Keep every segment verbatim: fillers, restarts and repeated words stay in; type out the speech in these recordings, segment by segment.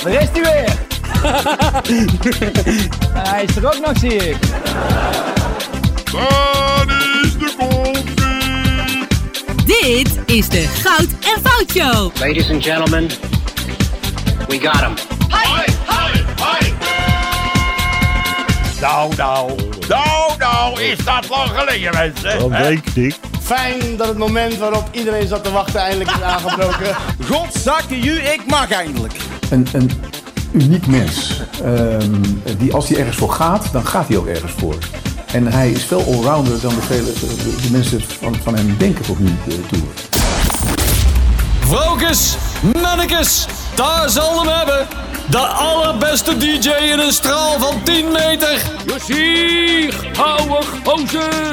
Daar is hij weer. Hij is er ook nog, zie ik. Daar is de koffie. Dit is de Goud en Fout Show. Ladies and gentlemen, we got him. Hoi, hoi, hoi. Nou, nou, nou, nou, is dat lang geleden, mensen? Een week, Dick. Fijn dat het moment waarop iedereen zat te wachten eindelijk is aangebroken. Godzakke ju, ik mag eindelijk. Een, een uniek mens. Um, die als hij ergens voor gaat, dan gaat hij ook ergens voor. En hij is veel allrounder dan de, vele, de, de mensen van, van hem denken tot nu toe. Vrouwkes, mannekes, daar zal hem hebben. De allerbeste D J in een straal van tien meter. Jessier, ouwe gozer.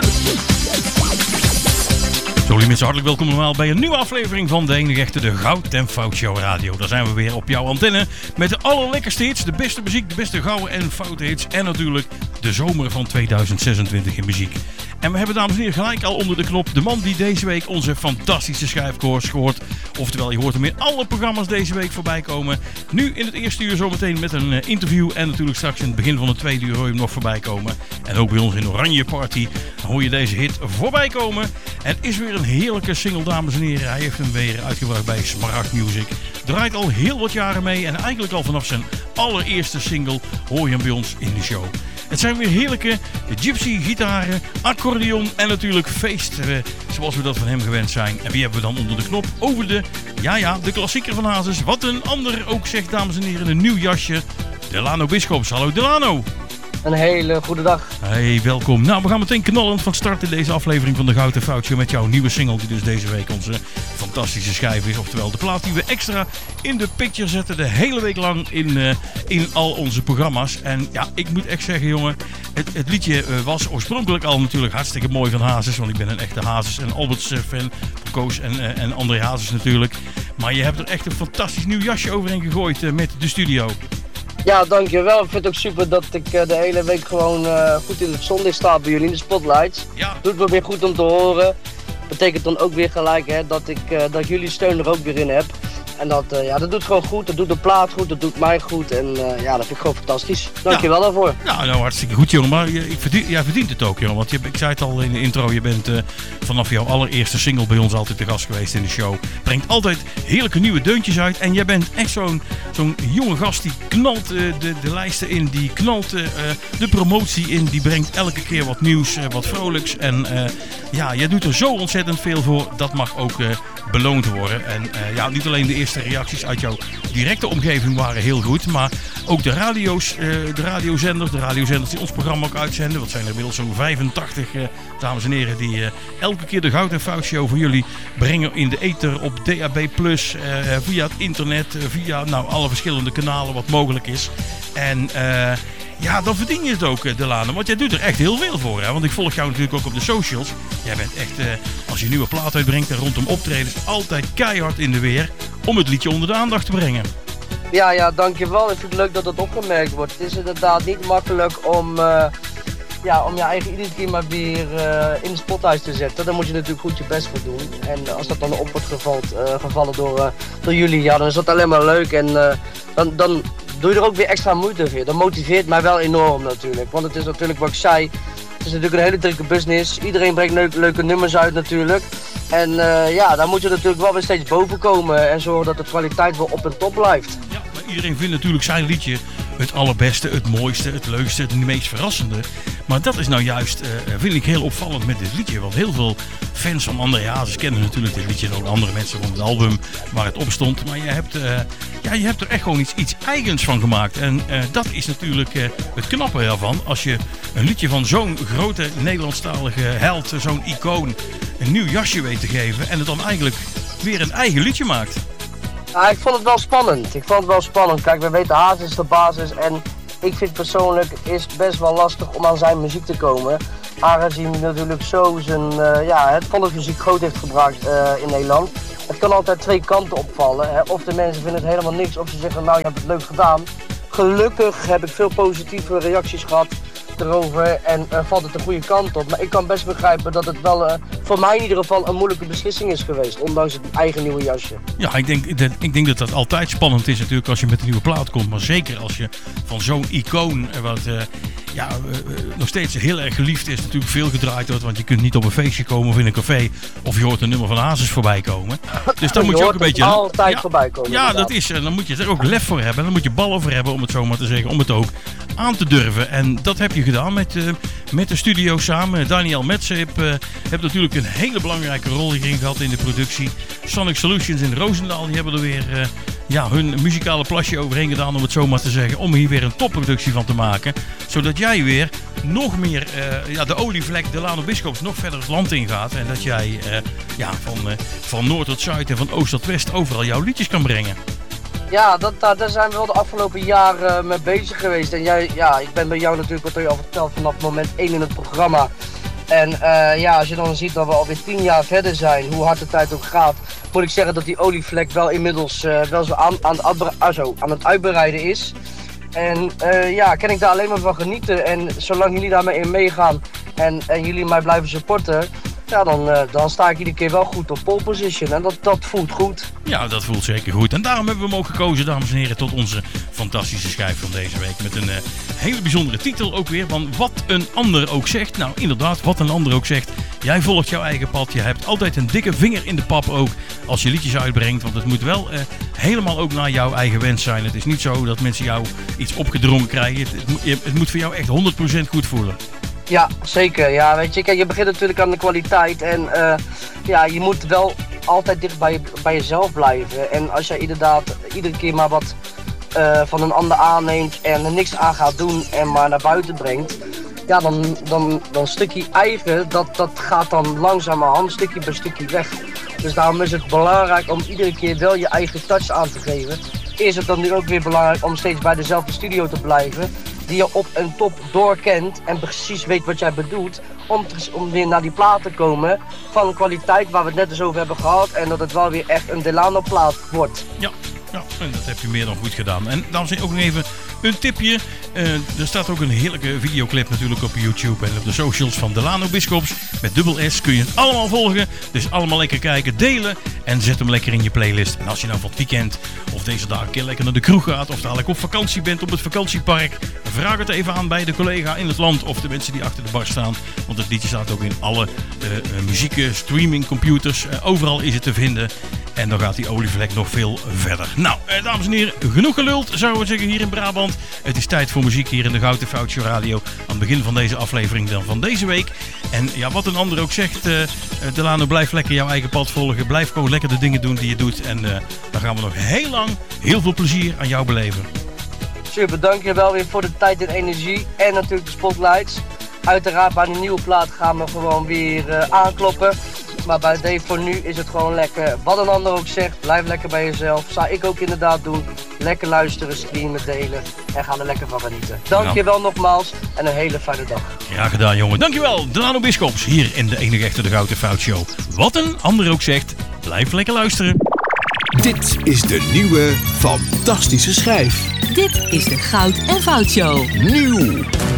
Zo, lieve mensen, hartelijk welkom allemaal bij een nieuwe aflevering van de enige echte de Goud en Fout Show Radio. Daar zijn we weer op jouw antenne met de allerlekkerste hits, de beste muziek, de beste gouden en foute hits en natuurlijk de zomer van tweeduizend zesentwintig in muziek. En we hebben, dames en heren, gelijk al onder de knop de man die deze week onze fantastische schijfkoor scoort. Oftewel, je hoort hem in alle programma's deze week voorbij komen. Nu in het eerste uur zometeen met een interview en natuurlijk straks in het begin van het tweede uur hoor je hem nog voorbij komen. En ook bij ons in Oranje Party hoor je deze hit voorbij komen. En het is weer een heerlijke single, dames en heren. Hij heeft hem weer uitgebracht bij Smaragd Music. Draait al heel wat jaren mee en eigenlijk al vanaf zijn allereerste single hoor je hem bij ons in de show. Het zijn weer heerlijke gypsy gitaren, accordeon en natuurlijk feest, eh, zoals we dat van hem gewend zijn. En wie hebben we dan onder de knop? Over de, ja ja, de klassieker van Hazes. Wat een ander ook zegt, dames en heren, een nieuw jasje. Delano Bischops. Hallo Delano. Een hele goede dag. Hey, welkom. Nou, we gaan meteen knallend van start in deze aflevering van de Goud en Fout Show met jouw nieuwe single die dus deze week onze fantastische schijf is. Oftewel de plaat die we extra in de picture zetten de hele week lang in, uh, in al onze programma's. En ja, ik moet echt zeggen jongen, het, het liedje uh, was oorspronkelijk al natuurlijk hartstikke mooi van Hazes. Want ik ben een echte Hazes en Alberts uh, fan van Koos en, uh, en André Hazes natuurlijk. Maar je hebt er echt een fantastisch nieuw jasje overheen gegooid uh, met de studio. Ja, dankjewel. Ik vind het ook super dat ik uh, de hele week gewoon uh, goed in het zonlicht sta bij jullie in de spotlights. Ja. Doet me weer goed om te horen. Betekent dan ook weer gelijk hè, dat ik uh, dat jullie steun er ook weer in heb. En dat, uh, ja, dat doet gewoon goed, dat doet de plaat goed, dat doet mij goed en uh, ja, dat vind ik gewoon fantastisch. Dankjewel ja. daarvoor. Nou, nou, hartstikke goed jongen, maar je, ik verdien, jij verdient het ook jongen, want je, ik zei het al in de intro, je bent uh, vanaf jouw allereerste single bij ons altijd te gast geweest in de show. Brengt altijd heerlijke nieuwe deuntjes uit en jij bent echt zo'n, zo'n jonge gast die knalt uh, de, de lijsten in, die knalt uh, de promotie in, die brengt elke keer wat nieuws, uh, wat vrolijks en uh, ja, jij doet er zo ontzettend veel voor, dat mag ook uh, beloond worden. En uh, ja, niet alleen de eerste reacties uit jouw directe omgeving waren heel goed, maar ook de radio's, uh, de radiozenders, de radiozenders die ons programma ook uitzenden. Wat zijn er inmiddels zo'n vijfentachtig uh, dames en heren die uh, elke keer de Goud en Fout Show voor jullie brengen in de ether op D A B plus, uh, via het internet, uh, via nou, alle verschillende kanalen wat mogelijk is. En uh, ja, dan verdien je het ook, Delano, want jij doet er echt heel veel voor. Hè? Want ik volg jou natuurlijk ook op de socials. Jij bent echt, uh, als je een nieuwe plaat uitbrengt en rondom optredens, altijd keihard in de weer om het liedje onder de aandacht te brengen. Ja, ja, dankjewel. Ik vind het leuk dat dat opgemerkt wordt. Het is inderdaad niet makkelijk om, uh, ja, om je eigen iedere keer maar weer uh, in de spotlight te zetten. Daar moet je natuurlijk goed je best voor doen. En als dat dan op wordt gevald, uh, gevallen door, uh, door jullie, ja, dan is dat alleen maar leuk. En uh, dan... dan doe je er ook weer extra moeite voor. Dat motiveert mij wel enorm natuurlijk. Want het is natuurlijk wat ik zei. Het is natuurlijk een hele drukke business. Iedereen brengt leuke, leuke nummers uit natuurlijk. En uh, ja, daar moet je natuurlijk wel weer steeds boven komen. En zorgen dat de kwaliteit wel op en top blijft. Ja, maar iedereen vindt natuurlijk zijn liedje het allerbeste, het mooiste, het leukste, het meest verrassende. Maar dat is nou juist, uh, vind ik heel opvallend met dit liedje. Want heel veel fans van André Hazes kennen natuurlijk dit liedje. En ook andere mensen van het album waar het op stond. Maar je hebt, uh, ja, je hebt er echt gewoon iets, iets eigens van gemaakt. En uh, dat is natuurlijk uh, het knappe ervan. Als je een liedje van zo'n grote Nederlandstalige held, zo'n icoon, een nieuw jasje weet te geven. En het dan eigenlijk weer een eigen liedje maakt. Ja, ik vond het wel spannend. Ik vond het wel spannend. Kijk, we weten Hazes is de basis. En ik vind persoonlijk is best wel lastig om aan zijn muziek te komen. Aangezien hij natuurlijk zo zijn, uh, ja, het volksmuziek groot heeft gebracht uh, in Nederland. Het kan altijd twee kanten opvallen. Hè. Of de mensen vinden het helemaal niks, of ze zeggen nou je hebt het leuk gedaan. Gelukkig heb ik veel positieve reacties gehad erover en uh, valt het de goede kant op. Maar ik kan best begrijpen dat het wel uh, voor mij in ieder geval een moeilijke beslissing is geweest. Ondanks het eigen nieuwe jasje. Ja, ik denk, dat, ik denk dat dat altijd spannend is natuurlijk als je met een nieuwe plaat komt. Maar zeker als je van zo'n icoon, wat uh, ja, uh, nog steeds heel erg geliefd is, natuurlijk veel gedraaid wordt. Want je kunt niet op een feestje komen of in een café of je hoort een nummer van Hazes voorbij komen. Dus dan je moet je ook een beetje... altijd ja, voorbij komen. Ja, dat is. En dan moet je er ook lef voor hebben. Dan moet je ballen voor hebben, om het zo maar te zeggen. Om het ook aan te durven. En dat heb je gedaan met, uh, met de studio samen. Daniel Metsen heeft uh, heb natuurlijk een hele belangrijke rol hierin gehad in de productie. Sonic Solutions in Roosendaal, die hebben er weer uh, ja, hun muzikale plasje overheen gedaan, om het zo maar te zeggen. Om hier weer een topproductie van te maken. Zodat jij weer nog meer uh, ja, de olievlek Delano Biscops nog verder het land ingaat. En dat jij uh, ja, van, uh, van noord tot zuid en van oost tot west overal jouw liedjes kan brengen. Ja, dat, daar, daar zijn we wel de afgelopen jaren uh, mee bezig geweest. En jij, ja, ik ben bij jou natuurlijk, wat je al verteld, vanaf moment één in het programma. En uh, ja, als je dan ziet dat we alweer tien jaar verder zijn, hoe hard de tijd ook gaat, moet ik zeggen dat die olievlek wel inmiddels uh, wel zo aan, aan, aan, zo aan het uitbreiden is. En uh, ja, kan ik daar alleen maar van genieten. En zolang jullie daarmee in meegaan en, en jullie mij blijven supporten, ja, dan, uh, dan sta ik iedere keer wel goed op pole position. En dat, dat voelt goed. Ja, dat voelt zeker goed. En daarom hebben we hem ook gekozen, dames en heren, tot onze fantastische schijf van deze week. Met een uh, hele bijzondere titel ook weer. Van wat een ander ook zegt. Nou, inderdaad, wat een ander ook zegt. Jij volgt jouw eigen pad. Je hebt altijd een dikke vinger in de pap ook als je liedjes uitbrengt. Want het moet wel uh, helemaal ook naar jouw eigen wens zijn. Het is niet zo dat mensen jou iets opgedrongen krijgen. Het, het, het moet voor jou echt honderd procent goed voelen. Ja, zeker. Ja, weet je, kijk, je begint natuurlijk aan de kwaliteit en uh, ja, je moet wel altijd dicht bij, je, bij jezelf blijven. En als jij inderdaad iedere keer maar wat uh, van een ander aanneemt en er niks aan gaat doen en maar naar buiten brengt, ja, dan, dan, dan stukje eigen, dat, dat gaat dan langzamerhand stukje bij stukje weg. Dus daarom is het belangrijk om iedere keer wel je eigen touch aan te geven. Is het dan nu ook weer belangrijk om steeds bij dezelfde studio te blijven, die je op en top doorkent en precies weet wat jij bedoelt, om, te, om weer naar die plaat te komen van kwaliteit waar we het net eens over hebben gehad en dat het wel weer echt een Delano plaat wordt. Ja. Ja, en dat heb je meer dan goed gedaan. En dan is ook nog even een tipje. Uh, er staat ook een heerlijke videoclip natuurlijk op YouTube en op de socials van Delano Biscops. Met dubbel S kun je het allemaal volgen. Dus allemaal lekker kijken, delen en zet hem lekker in je playlist. En als je nou van het weekend of deze dagen een keer lekker naar de kroeg gaat of dadelijk op vakantie bent op het vakantiepark, vraag het even aan bij de collega in het land of de mensen die achter de bar staan. Want het liedje staat ook in alle uh, uh, muzieken, streaming, computers. Uh, overal is het te vinden. En dan gaat die olievlek nog veel verder. Nou, eh, dames en heren, genoeg geluld, zouden we zeggen hier in Brabant. Het is tijd voor muziek hier in de Goud en Fout Show Radio. Aan het begin van deze aflevering dan van deze week. En ja, wat een ander ook zegt, uh, Delano, blijf lekker jouw eigen pad volgen. Blijf gewoon lekker de dingen doen die je doet. En uh, dan gaan we nog heel lang heel veel plezier aan jou beleven. Super, dank je wel weer voor de tijd en energie. En natuurlijk de spotlights. Uiteraard bij de nieuwe plaat gaan we gewoon weer uh, aankloppen. Maar bij Dave voor nu is het gewoon lekker. Wat een ander ook zegt, blijf lekker bij jezelf. Zou ik ook inderdaad doen. Lekker luisteren, streamen, delen. En ga er lekker van genieten. Dankjewel nogmaals en een hele fijne dag. Ja, gedaan jongen. Dankjewel, Delano Biscops. Hier in de enige echte de Goud en Fout Show. Wat een ander ook zegt, blijf lekker luisteren. Dit is de nieuwe fantastische schijf. Dit is de Goud en Fout Show. Nieuw.